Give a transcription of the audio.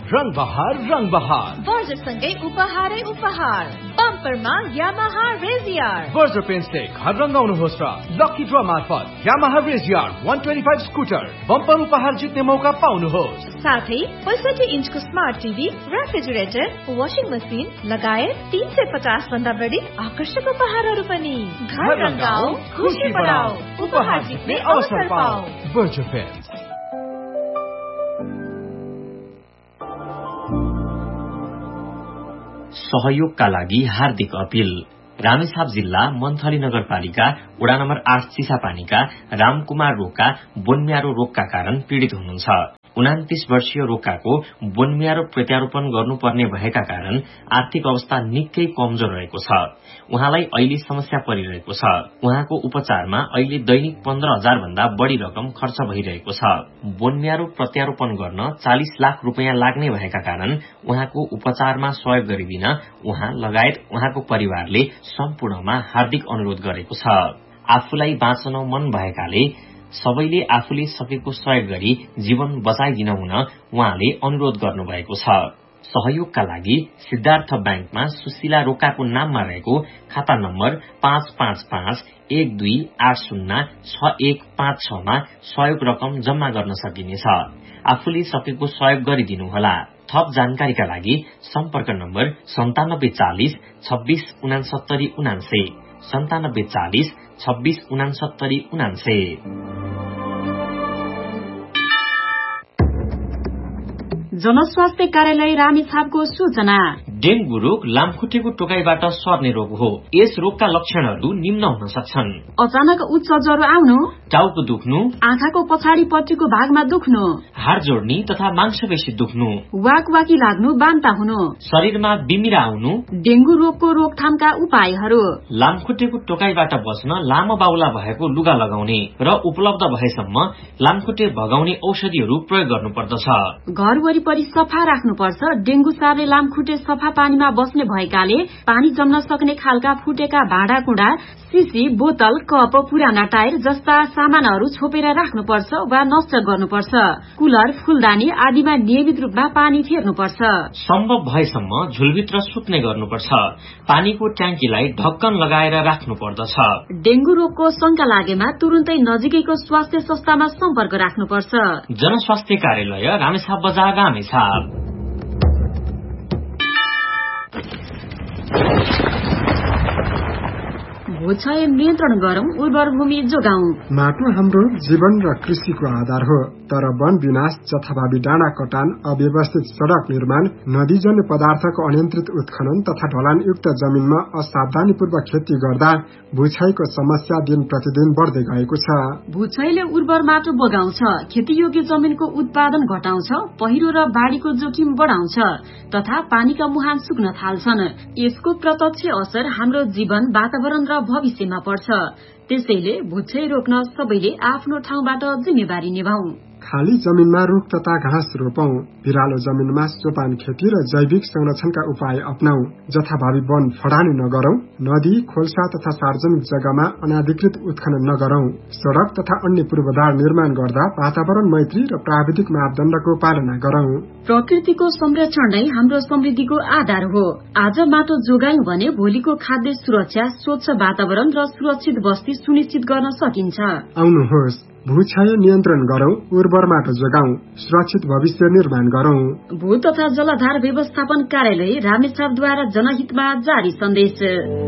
रङ बहार बर्जरसँगै उपहारै उपहार बम्परमा Yamaha रेजियर Berger पेन्टले घर रङ्गाउनुहोस् र लकी ड्र मार्फत यामाहा रेजियर 125 स्कुटर बम्पर उपहार जित्ने मौका पाउनुहोस्। साथै 65 इन्चको smart TV, refrigerator, washing machine लगायत 350 भन्दा बढी आकर्षक उपहारहरू पनि। घर रङ्गाऊ, खुसी बढाऊ, उपहार जित्ने अवसर पाऊ। Berger pant. सहयोगका लागि हार्दिक अपील। रामेछाप जिल्ला मन्थली नगरपालिका वडा नम्बर 8 चिसापानीका रामकुमार रोका बोनम्यारो रोगका कारण पीड़ित हुनुहुन्छ। 29 वर्षीय रोकाको बोनम्यारो प्रत्यारोपण गर्नुपर्ने भएका कारण आर्थिक अवस्था निकै कमजोर रहेको छ। उहाँलाई अहिले समस्या परिरहेको छ। उहाँको उपचारमा अहिले दैनिक 15,000 भन्दा बढ़ी रकम खर्च भइरहेको छ। बोनम्यारो प्रत्यारोपण गर्न 40 लाख रुपियाँ लाग्ने भएका कारण उहाँको उपचारमा सहयोग गरिदिन उहाँ लगायत उहाँको परिवारले सम्पूर्णमा हार्दिक अनुरोध गरेको छ। आफूलाई बाँच्न मन भएकाले सबैले आफूले सकेको सहयोग गरी जीवन बचाइदिन हुन उहाँले अनुरोध गर्नुभएको छ। सहयोगका लागि सिद्धार्थ ब्याङ्कमा सुशीला रोकाको नाममा रहेको खाता नम्बर 55512806156 मा सहयोग रकम जम्मा गर्न सकिनेछ। आफूले सकेको सहयोग गरिदिनुहोला। थप जानकारीका लागि सम्पर्क नम्बर 9740 26 69 99 9740 26 69 99। जनस्वास्थ्य कार्यालय रामेछापको सूचना। डेंगू रोग लामखुट्टेको टोकाइबाट सर्ने रोग हो। यस रोगका लक्षणहरू निम्न हुन सक्छन्: अचानक उच्च ज्वरो आउनु, टाउको दुख्नु, आँखाको पछाडिपट्टिको भागमा दुख्नु, हाड जोड्नी तथा मांसपेशी दुख्नु, वाकवाकी लाग्नु, बान्ता हुनु, शरीरमा बिमिरा आउनु। डेंगू रोगको रोकथामका उपायहरू: लामखुट्टेको टोकाइबाट बच्न लामो बाहुला भएको लुगा लगाउने र उपलब्ध भएसम्म लामखुट्टे भगाउने औषधिहरू प्रयोग गर्नुपर्दछ। घर वरिपरि सफा राख्नुपर्छ। डेंगू सार्ने लामखुट्टे सफा पानीमा बस्ने भएकाले पानी जम्न सक्ने खालका फुटेका भाँडाकुँडा, सिसी, बोतल, कप, पुराना टायर जस्ता सामानहरू छोपेर राख्नुपर्छ वा नष्ट गर्नुपर्छ। कुलर, फूलदानी आदिमा नियमित रूपमा पानी फेर्नुपर्छ। सम्भव भएसम्म झुलभित्र सुत्ने गर्नुपर्छ। पानीको ट्याङ्कीलाई ढक्कन लगाएर राख्नुपर्दछ। डेंगू रोगको शंका लागेमा तुरुन्तै नजिकैको स्वास्थ्य संस्थामा सम्पर्क राख्नुपर्छ। जनस्वास्थ्य कार्यालय रामेछाप बजार रामेछाप। भूक्षय नियन्त्रण गरौं, उर्वर भूमि जोगाउँ। माटो हाम्रो जीवन र कृषिको आधार हो, तर वन विनाश, जथाभावी डाँडा कटान, अव्यवस्थित सड़क निर्माण, नदीजन्य पदार्थको अनियन्त्रित उत्खनन तथा ढलानयुक्त जमिनमा असावधानीपूर्वक खेती गर्दा भूक्षयको समस्या दिन प्रतिदिन बढ्दै गएको छ। भूक्षयले उर्वर माटो बगाउँछ, खेतीयोग्य जमिनको उत्पादन घटाउँछ, पहिरो र बाढ़ीको जोखिम बढ़ाउँछ तथा पानीका मुहान सुक्न थाल्छन्। यसको प्रत्यक्ष असर हाम्रो जीवन, वातावरण र भविष्यमा पर्छ। त्यसैले भूक्षय रोक्न सबैले आफ्नो ठाउँबाट जिम्मेवारी निभाऊ। खाली जमिनमा रुख तथा घाँस रोपौं, भिरालो जमिनमा सोपान खेती र जैविक संरक्षणका उपाय अपनाऊ, जथाभावी वन फडानी नगरौं, नदी, खोल्सा तथा सार्वजनिक जग्गामा अनाधिकृत उत्खनन नगरौं, सड़क तथा अन्य पूर्वाधार निर्माण गर्दा वातावरण मैत्री र प्राविधिक मापदण्डको पालना गरौं। प्रकृतिको संरक्षण नै हाम्रो समृद्धिको आधार हो। आज माटो जोगायौं भने भोलिको खाद्य सुरक्षा, स्वच्छ वातावरण र सुरक्षित बस्ती सुनिश्चित गर्न सकिन्छ। आउनुहोस्, भूक्षय नियन्त्रण गरौं, उर्वर माटो जोगाउँ, सुरक्षित भविष्य निर्माण गरौं। भू तथा जलाधार व्यवस्थापन कार्यालय रामेछापद्वारा जनहितमा जारी सन्देश।